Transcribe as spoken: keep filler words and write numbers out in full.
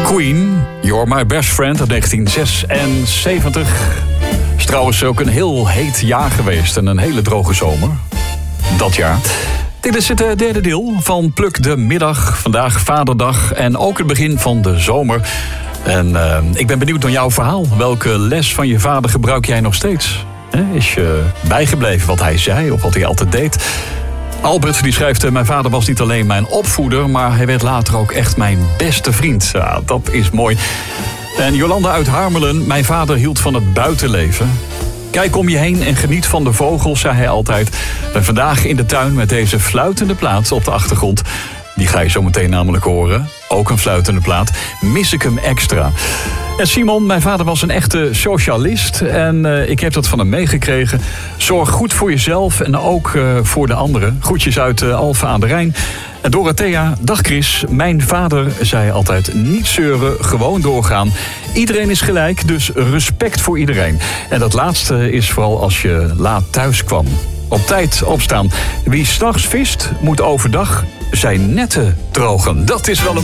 Queen, You're My Best Friend uit negentien zesenzeventig. Is trouwens ook een heel heet jaar geweest en een hele droge zomer. Dat jaar. Dit is het derde deel van Pluk de Middag. Vandaag Vaderdag en ook het begin van de zomer. En uh, ik ben benieuwd naar jouw verhaal. Welke les van je vader gebruik jij nog steeds? Is je bijgebleven wat hij zei of wat hij altijd deed? Albert die schrijft, mijn vader was niet alleen mijn opvoeder, maar hij werd later ook echt mijn beste vriend. Ja, dat is mooi. En Jolanda uit Harmelen, mijn vader hield van het buitenleven. Kijk om je heen en geniet van de vogels, zei hij altijd. En vandaag in de tuin met deze fluitende plaat op de achtergrond. Die ga je zo meteen namelijk horen. Ook een fluitende plaat. Mis ik hem extra. En Simon, mijn vader was een echte socialist. En uh, ik heb dat van hem meegekregen. Zorg goed voor jezelf en ook uh, voor de anderen. Groetjes uit uh, Alphen aan de Rijn. En Dorothea, dag Chris. Mijn vader zei altijd niet zeuren, gewoon doorgaan. Iedereen is gelijk, dus respect voor iedereen. En dat laatste is vooral als je laat thuis kwam. Op tijd opstaan. Wie 's nachts vist, moet overdag zijn netten drogen. Dat is wel een